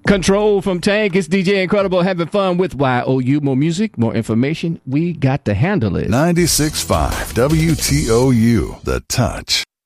Control from Tank. It's DJ Incredible having fun with YOU. More music, more information. We got to handle it. 96.5 WTOU, The Touch.